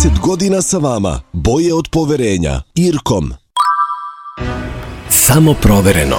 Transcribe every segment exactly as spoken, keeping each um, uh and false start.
trideset godina sa vama. Boje od poverenja. Irkom. Samo provereno.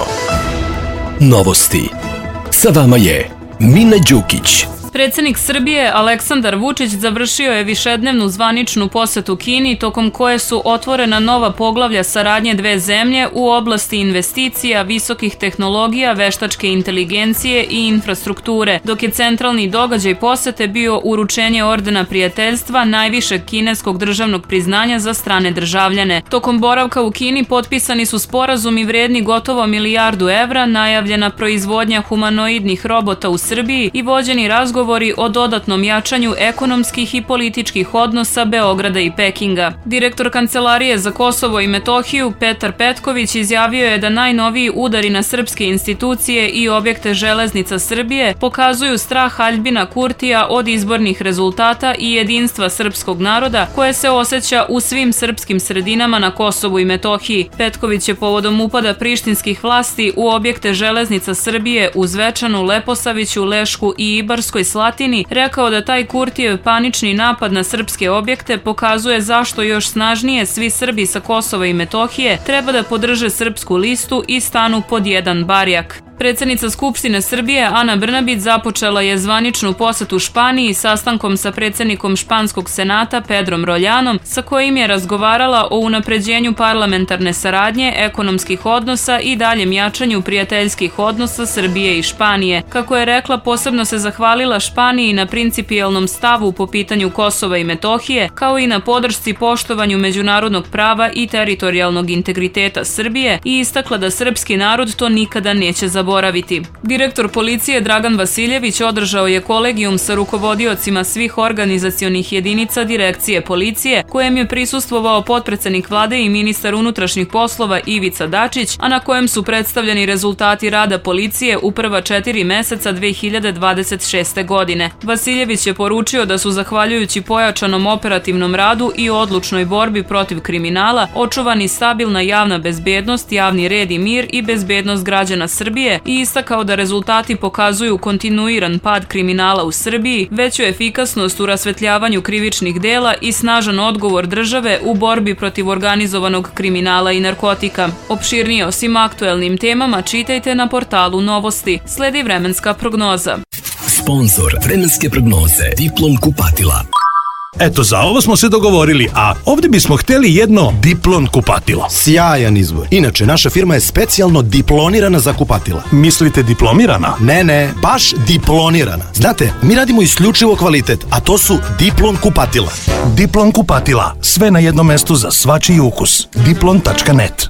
Novosti. Sa vama je Mina Đukić. Predsednik Srbije Aleksandar Vučić završio je višednevnu zvaničnu posetu Kini, tokom koje su otvorena nova poglavlja saradnje dve zemlje u oblasti investicija, visokih tehnologija, veštačke inteligencije i infrastrukture, dok je centralni događaj posete bio uručenje ordena prijateljstva, najvišeg kineskog državnog priznanja za strane državljane. Tokom boravka u Kini potpisani su sporazumi vredni gotovo milijardu evra, najavljena proizvodnja humanoidnih robota u Srbiji i vođeni razgovor o dodatnom jačanju ekonomskih i političkih odnosa Beograda i Pekinga. Direktor Kancelarije za Kosovo i Metohiju Petar Petković izjavio je da najnoviji udari na srpske institucije i objekte Železnica Srbije pokazuju strah Aljbina Kurtija od izbornih rezultata i jedinstva srpskog naroda koje se osjeća u svim srpskim sredinama na Kosovu i Metohiji. Petković je povodom upada prištinskih vlasti u objekte Železnica Srbije u Zvečanu, Leposaviću, Lešku i Ibarskoj Slatini rekao da taj Kurtijev panični napad na srpske objekte pokazuje zašto još snažnije svi Srbi sa Kosova i Metohije treba da podrže srpsku listu i stanu pod jedan barjak. Predsednica Skupštine Srbije Ana Brnabić započela je zvaničnu posetu Španiji sastankom sa predsednikom Španskog senata Pedrom Roljanom, sa kojim je razgovarala o unapređenju parlamentarne saradnje, ekonomskih odnosa i daljem jačanju prijateljskih odnosa Srbije i Španije. Kako je rekla, posebno se zahvalila Španiji na principijelnom stavu po pitanju Kosova i Metohije, kao i na podršci poštovanju međunarodnog prava i teritorijalnog integriteta Srbije i istakla da srpski narod to nikada neće zaboraviti. Boraviti. Direktor policije Dragan Vasiljević održao je kolegijum sa rukovodiocima svih organizacionih jedinica direkcije policije, kojem je prisustvovao potpredsednik vlade i ministar unutrašnjih poslova Ivica Dačić, a na kojem su predstavljeni rezultati rada policije u prva četiri meseca dve hiljade dvadeset šeste. godine. Vasiljević je poručio da su zahvaljujući pojačanom operativnom radu i odlučnoj borbi protiv kriminala očuvani stabilna javna bezbednost, javni red i mir i bezbednost građana Srbije i istakao da rezultati pokazuju kontinuiran pad kriminala u Srbiji, veću efikasnost u rasvetljavanju krivičnih dela i snažan odgovor države u borbi protiv organizovanog kriminala i narkotika. Opširnije o svim aktuelnim temama čitajte na portalu Novosti. Sledi vremenska prognoza. Sponzor vremenske prognoze Diplom kupatila. Eto, za ovo smo se dogovorili, a ovdje bismo hteli jedno Diplon kupatilo. Sjajan izbor. Inače, naša firma je specijalno diplonirana za kupatila. Mislite diplomirana? Ne, ne, baš diplonirana. Znate, mi radimo isključivo kvalitet, a to su Diplon kupatila. Diplon kupatila. Sve na jednom mestu za svačiji ukus. diplon tačka net.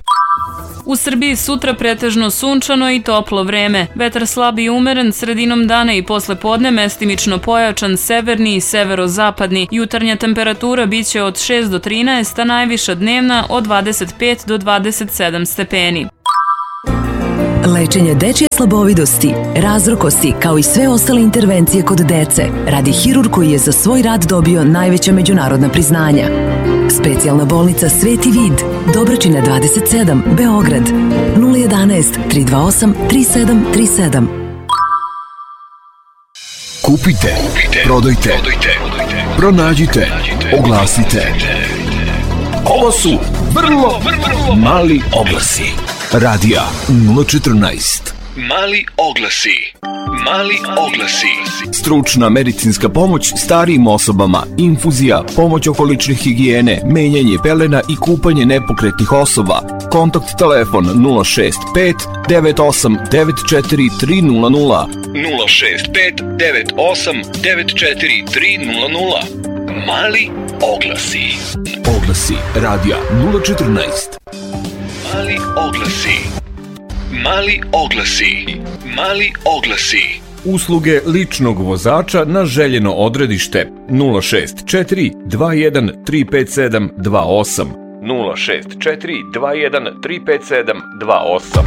U Srbiji sutra pretežno sunčano i toplo vreme. Vetar slab i umeren, sredinom dana i posle podne mestimično pojačan severni i severozapadni. Jutarnja temperatura biće od šest do trinaest, a najviša dnevna od dvadeset pet do dvadeset sedam stepeni. Lečenje dečje slabovidosti, razrokosti, kao i sve ostale intervencije kod dece, radi hirurg koji je za svoj rad dobio najveća međunarodna priznanja. Specijalna bolnica Sveti Vid, Dobračina dvadeset sedam, Beograd, nula jedanaest, tri dva osam, tri sedam tri sedam. Kupite, prodajte, prodajte, pronađite, oglasite. Ovo su vrlo, vrlo mali oglasi. Radija nula četrnaest. Mali oglasi. Mali oglasi. Stručna medicinska pomoć starijim osobama, infuzija, pomoć oko lične higijene, menjanje pelena i kupanje nepokretnih osoba. Kontakt telefon nula šest pet devet osam devet četiri tri nula nula. nula šest pet devet osam devet četiri tri nula nula. Mali oglasi. Oglasi Radija nula četrnaest. Mali oglasi. Mali oglasi. Mali oglasi. Usluge ličnog vozača na željeno odredište nula šest četiri dva jedan tri pet sedam dva osam. nula šest četiri dva jedan tri pet sedam dva osam.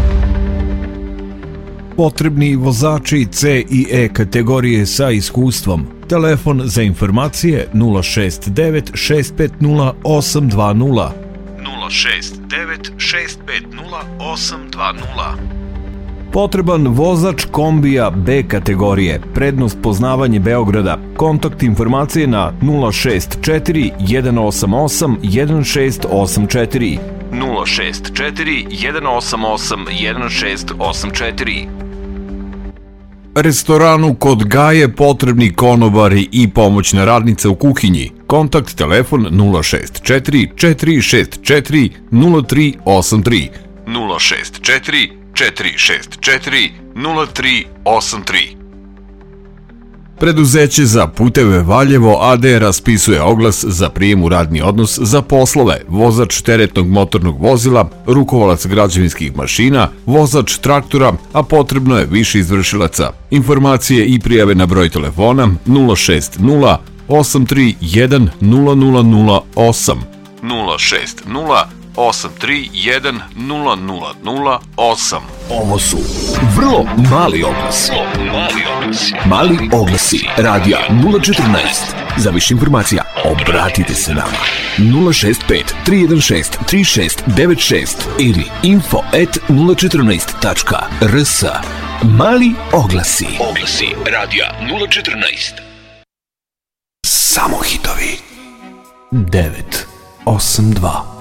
Potrebni vozači C i E kategorije sa iskustvom. Telefon za informacije nula šest devet šest pet nula osam dva nula. nula šest devet šest pet nula osam dva nula. Potreban vozač kombija B kategorije, prednost poznavanje Beograda. Kontakt informacije na nula šest četiri jedan osam osam jedan šest osam četiri. nula šest četiri jedan osam osam jedan šest osam četiri. Restoranu kod Gaje potrebni konobari i pomoćna radnica u kuhinji. Kontakt telefon nula šest četiri četiri šest četiri nula tri osam tri. nula šest četiri četiri šest četiri nula tri osam tri. Preduzeće za puteve Valjevo a d raspisuje oglas za prijem u radni odnos za poslove vozač teretnog motornog vozila, rukovalac građevinskih mašina, vozač traktora, a potrebno je više izvršilaca. Informacije i prijave na broj telefona nula šest nula osam tri jedan nula nula nula osam. nula šest nula osam tri jedan nula nula nula osam. Ovo su vrlo mali oglasi. Mali oglasi. Mali oglasi radija nula četrnaest. Za više informacija obratite se nama nula šest pet tri jedan šest tri šest devet šest ili info at nula četrnaest tačka r s. Mali oglasi. Oglasi radija nula četrnaest. Samo hitovi. devet osam dva